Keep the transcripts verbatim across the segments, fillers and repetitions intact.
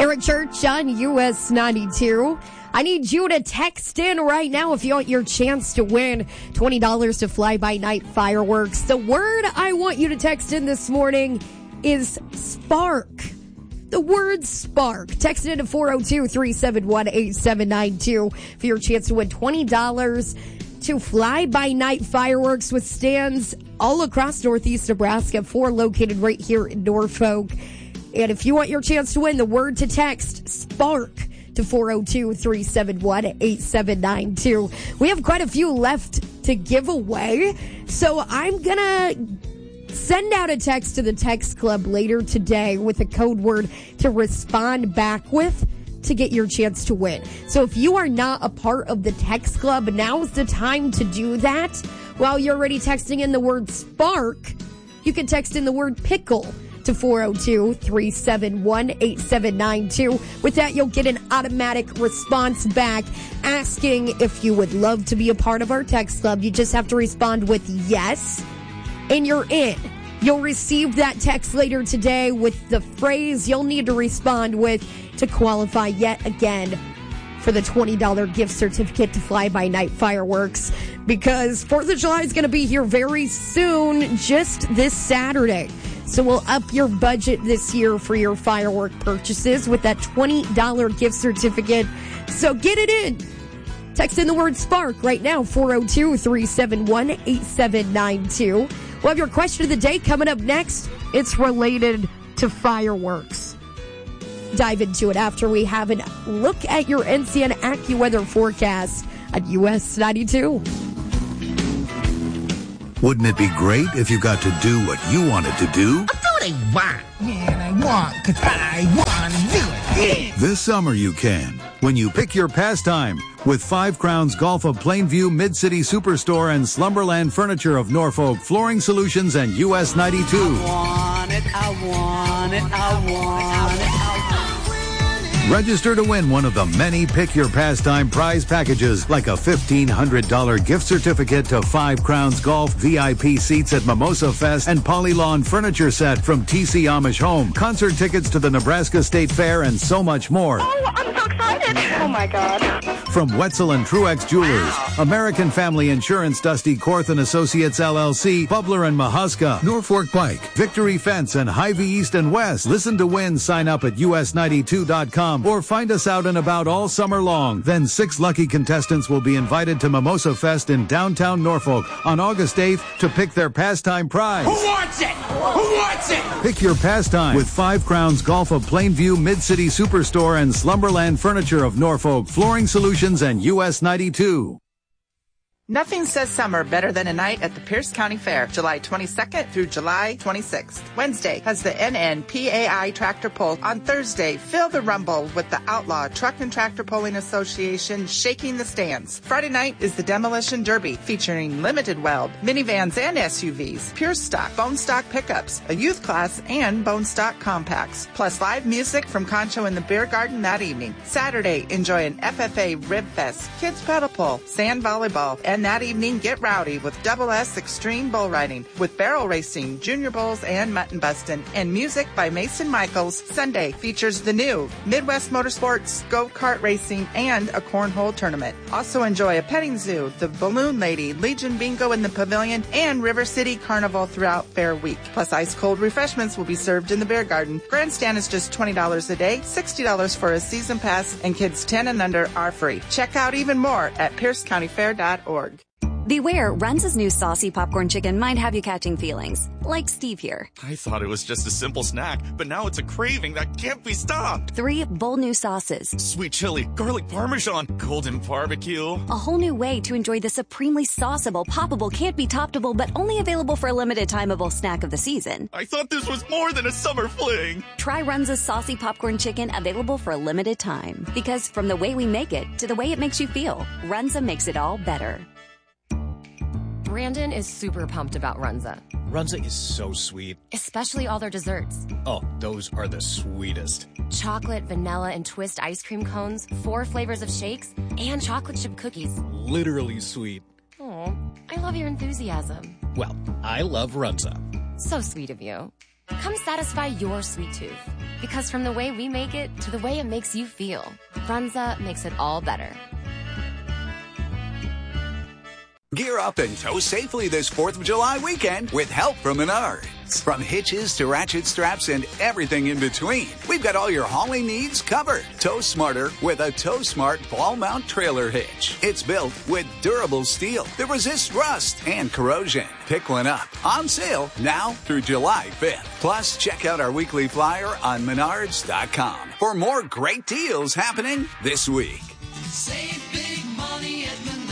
Eric Church on U S ninety-two. I need you to text in right now if you want your chance to win twenty dollars to Fly By Night fireworks. The word I want you to text in this morning is spark. The word spark. Text it into four oh two, three seven one, eight seven nine two for your chance to win twenty dollars to Fly By Night fireworks with stands all across Northeast Nebraska, four located right here in Norfolk. And if you want your chance to win, the word to text, spark, to four oh two, three seven one, eight seven nine two. We have quite a few left to give away, so I'm going to send out a text to the text club later today with a code word to respond back with to get your chance to win. So if you are not a part of the text club, now's the time to do that. While you're already texting in the word spark, you can text in the word pickle to four oh two, three seven one, eight seven nine two. With that, you'll get an automatic response back asking if you would love to be a part of our text club. You just have to respond with yes, and you're in. You'll receive that text later today with the phrase you'll need to respond with to qualify yet again for the twenty dollars gift certificate to Fly By Night fireworks, because fourth of July is going to be here very soon, just this Saturday. So we'll up your budget this year for your firework purchases with that twenty dollars gift certificate. So get it in. Text in the word spark right now, four oh two, three seven one, eight seven nine two. We'll have your question of the day coming up next. It's related to fireworks. Dive into it after we have a look at your N C N AccuWeather forecast at U S ninety-two. Wouldn't it be great if you got to do what you wanted to do? I do what I want. Man, I want because I want to do it. Yeah. This summer you can, when you pick your pastime with Five Crowns Golf of Plainview Mid-City Superstore and Slumberland Furniture of Norfolk, Flooring Solutions, and U S ninety-two. I want it, I want it, I want it, I want it. Register to win one of the many Pick Your Pastime prize packages, like a fifteen hundred dollars gift certificate to Five Crowns Golf, V I P seats at Mimosa Fest, and Polylawn furniture set from T C Amish Home, concert tickets to the Nebraska State Fair, and so much more. Oh, I'm so excited. Oh, my God. From Wetzel and Truex Jewelers, American Family Insurance, Dusty Korth and Associates L L C, Bubler and Mahuska, Norfolk Bike, Victory Fence, and Hy-Vee East and West. Listen to win. Sign up at U S ninety-two dot com or find us out and about all summer long. Then six lucky contestants will be invited to Mimosa Fest in downtown Norfolk on August eighth to pick their pastime prize. Who wants it? Who wants it? Pick your pastime with Five Crowns Golf of Plainview Mid-City Superstore and Slumberland Furniture of Norfolk, Flooring Solutions, and U S ninety-two. Nothing says summer better than a night at the Pierce County Fair, July twenty-second through July twenty-sixth. Wednesday has the N N P A I Tractor Pull. On Thursday, feel the rumble with the Outlaw Truck and Tractor Pulling Association shaking the stands. Friday night is the Demolition Derby, featuring limited weld, minivans and S U Vs, pure stock, bone stock pickups, a youth class, and bone stock compacts. Plus live music from Concho in the Beer Garden that evening. Saturday, enjoy an F F A Rib Fest, kids pedal pull, sand volleyball, and And that evening, get rowdy with Double S Extreme Bull Riding, with barrel racing, junior bulls, and mutton bustin', and music by Mason Michaels. Sunday features the new Midwest Motorsports, go-kart racing, and a cornhole tournament. Also enjoy a petting zoo, the Balloon Lady, Legion Bingo in the Pavilion, and River City Carnival throughout Fair Week. Plus ice-cold refreshments will be served in the Beer Garden. Grandstand is just twenty dollars a day, sixty dollars for a season pass, and kids ten and under are free. Check out even more at pierce county fair dot org. Beware, Runza's new saucy popcorn chicken might have you catching feelings. Like Steve here. I thought it was just a simple snack, but now it's a craving that can't be stopped. Three bold new sauces. Sweet chili, garlic parmesan, golden barbecue. A whole new way to enjoy the supremely sauceable, poppable, can't be toppable, but only available for a limited timeable snack of the season. I thought this was more than a summer fling. Try Runza's saucy popcorn chicken, available for a limited time. Because from the way we make it to the way it makes you feel, Runza makes it all better. Brandon is super pumped about Runza. Runza is so sweet. Especially all their desserts. Oh, those are the sweetest. Chocolate, vanilla, and twist ice cream cones, four flavors of shakes, and chocolate chip cookies. Literally sweet. Oh, I love your enthusiasm. Well, I love Runza. So sweet of you. Come satisfy your sweet tooth. Because from the way we make it to the way it makes you feel, Runza makes it all better. Gear up and tow safely this fourth of July weekend with help from Menards. From hitches to ratchet straps and everything in between, we've got all your hauling needs covered. Tow smarter with a Tow Smart ball mount trailer hitch. It's built with durable steel that resists rust and corrosion. Pick one up. On sale now through July fifth. Plus, check out our weekly flyer on menards dot com for more great deals happening this week. Save big money at Menards.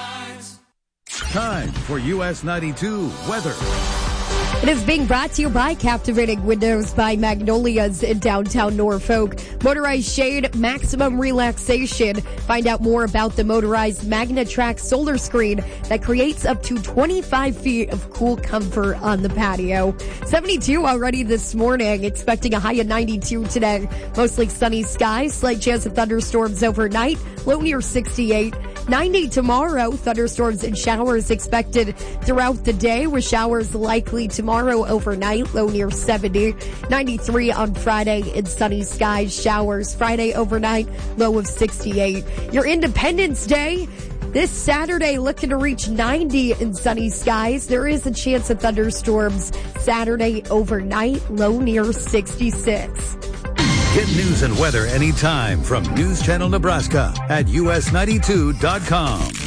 Time for U S ninety-two weather. It is being brought to you by Captivating Windows by Magnolias in downtown Norfolk. Motorized shade, maximum relaxation. Find out more about the motorized MagnaTrack solar screen that creates up to twenty-five feet of cool comfort on the patio. seventy-two already this morning, expecting a high of ninety-two today. Mostly sunny skies, slight chance of thunderstorms overnight, low near sixty-eight. ninety tomorrow, thunderstorms and showers expected throughout the day with showers likely tomorrow overnight, low near seventy. ninety-three on Friday in sunny skies, showers Friday overnight, low of sixty-eight. Your Independence Day this Saturday looking to reach ninety in sunny skies. There is a chance of thunderstorms Saturday overnight, low near sixty-six. Get news and weather anytime from News Channel Nebraska at U S ninety-two dot com.